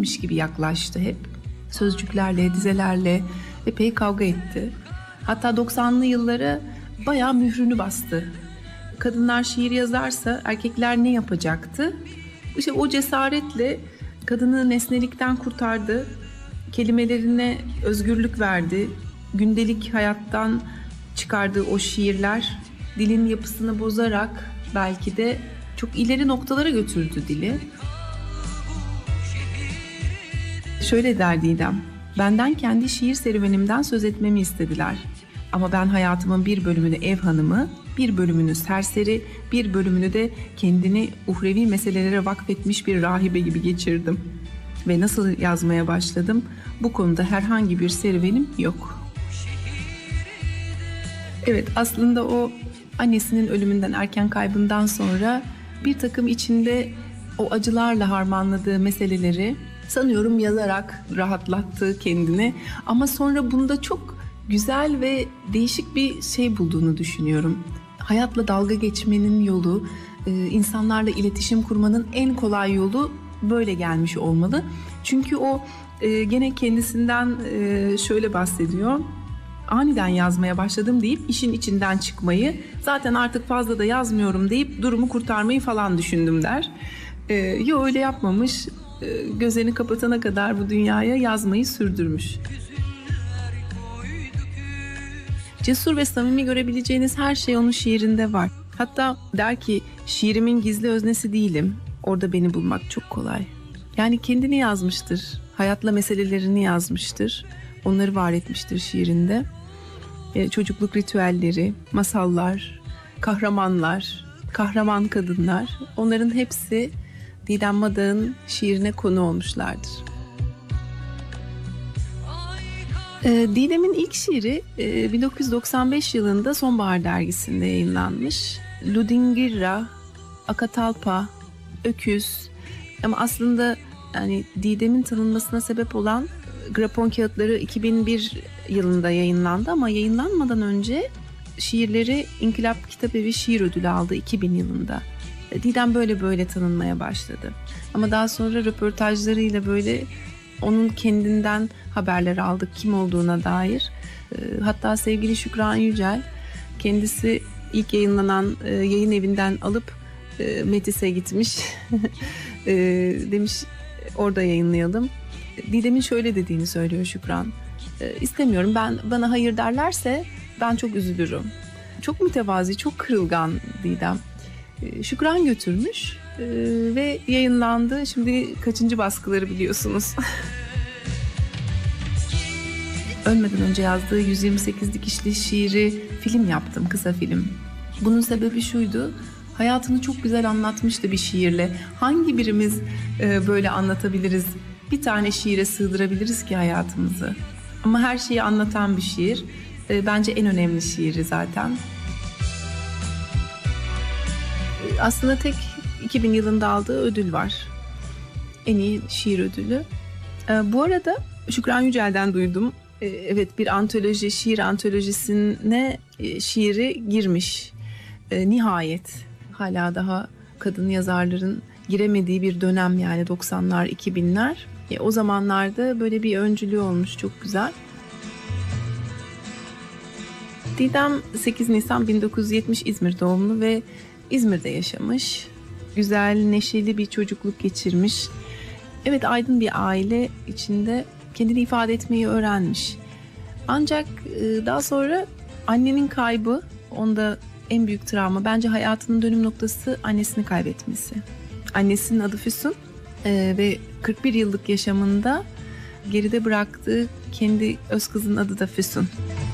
değilmiş gibi yaklaştı hep. Sözcüklerle, dizelerle epey kavga etti. Hatta 90'lı yıllara bayağı mührünü bastı. Kadınlar şiir yazarsa erkekler ne yapacaktı? İşte o cesaretle kadını nesnelikten kurtardı. Kelimelerine özgürlük verdi. Gündelik hayattan çıkardığı o şiirler dilin yapısını bozarak belki de çok ileri noktalara götürdü dili. Şöyle der Didem, benden kendi şiir serüvenimden söz etmemi istediler. Ama ben hayatımın bir bölümünü ev hanımı, bir bölümünü serseri, bir bölümünü de kendini uhrevi meselelere vakfetmiş bir rahibe gibi geçirdim. Ve nasıl yazmaya başladım, bu konuda herhangi bir serüvenim yok. Evet, aslında o annesinin ölümünden, erken kaybından sonra bir takım içinde o acılarla harmanladığı meseleleri sanıyorum yazarak rahatlattı kendini. Ama sonra bunda çok güzel ve değişik bir şey bulduğunu düşünüyorum. Hayatla dalga geçmenin yolu, insanlarla iletişim kurmanın en kolay yolu böyle gelmiş olmalı. Çünkü o gene kendisinden şöyle bahsediyor. Aniden yazmaya başladım deyip işin içinden çıkmayı, zaten artık fazla da yazmıyorum deyip durumu kurtarmayı falan düşündüm der. Yo, öyle yapmamış. Gözlerini kapatana kadar bu dünyaya yazmayı sürdürmüş. Cesur ve samimi görebileceğiniz her şey onun şiirinde var. Hatta der ki, şiirimin gizli öznesi değilim. Orada beni bulmak çok kolay. Yani kendini yazmıştır. Hayatla meselelerini yazmıştır. Onları var etmiştir şiirinde. Çocukluk ritüelleri, masallar, kahramanlar, kahraman kadınlar, onların hepsi Didem Madak'ın şiirine konu olmuşlardır. Didem'in ilk şiiri 1995 yılında Sonbahar dergisinde yayınlanmış. Ludingirra, Akatalpa, Öküz, ama aslında yani Didem'in tanınmasına sebep olan Grapon Kağıtları 2001 yılında yayınlandı ama yayınlanmadan önce şiirleri İnkılap Kitabevi Şiir Ödülü aldı 2000 yılında. Didem böyle tanınmaya başladı. Ama daha sonra röportajlarıyla böyle onun kendinden haberler aldık kim olduğuna dair. Hatta sevgili Şükran Yücel kendisi ilk yayınlanan yayın evinden alıp Metis'e gitmiş. Demiş orada yayınlayalım. Didem'in şöyle dediğini söylüyor Şükran. İstemiyorum, bana hayır derlerse ben çok üzülürüm. Çok mütevazi, çok kırılgan Didem. Şükran götürmüş ve yayınlandı. Şimdi kaçıncı baskıları biliyorsunuz. Ölmeden önce yazdığı 128 dikişli şiiri film yaptım, kısa film. Bunun sebebi şuydu. Hayatını çok güzel anlatmıştı bir şiirle. Hangi birimiz böyle anlatabiliriz? Bir tane şiire sığdırabiliriz ki hayatımızı. Ama her şeyi anlatan bir şiir. Bence en önemli şiiri zaten. Aslında tek 2000 yılında aldığı ödül var. En iyi şiir ödülü. Bu arada Şükran Yücel'den duydum. Evet, bir antoloji, şiir antolojisine şiiri girmiş. Nihayet. Hala daha kadın yazarların giremediği bir dönem, yani 90'lar, 2000'ler. O zamanlarda böyle bir öncülüğü olmuş, çok güzel. Didem 8 Nisan 1970 İzmir doğumlu ve İzmir'de yaşamış. Güzel, neşeli bir çocukluk geçirmiş. Evet, aydın bir aile içinde kendini ifade etmeyi öğrenmiş. Ancak daha sonra annenin kaybı onda en büyük travma. Bence hayatının dönüm noktası annesini kaybetmesi. Annesinin adı Füsun ve 41 yıllık yaşamında geride bıraktığı kendi öz kızının adı da Füsun.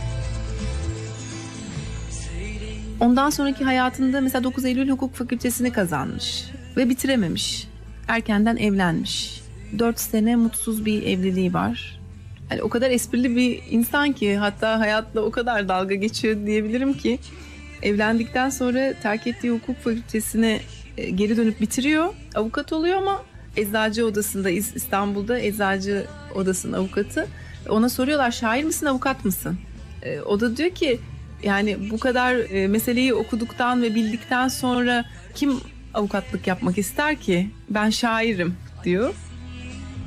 Ondan sonraki hayatında mesela 9 Eylül Hukuk Fakültesini kazanmış ve bitirememiş. Erkenden evlenmiş. 4 sene mutsuz bir evliliği var. Yani o kadar esprili bir insan ki, hatta hayatla o kadar dalga geçiyor diyebilirim ki, evlendikten sonra terk ettiği hukuk fakültesine geri dönüp bitiriyor. Avukat oluyor ama eczacı odasında, İstanbul'da eczacı odasının avukatı. Ona soruyorlar, şair misin, avukat mısın? O da diyor ki, yani bu kadar meseleyi okuduktan ve bildikten sonra kim avukatlık yapmak ister ki? Ben şairim diyor.